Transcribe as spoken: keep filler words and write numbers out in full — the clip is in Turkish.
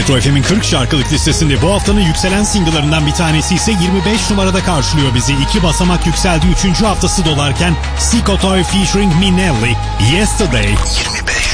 Metro F M'in kırk şarkılık listesinde bu haftanın yükselen single'larından bir tanesi ise yirmi beş numarada karşılıyor bizi. İki basamak yükseldi, üçüncü haftası dolarken Sikotoy featuring Minelli, Yesterday. yirmi beş.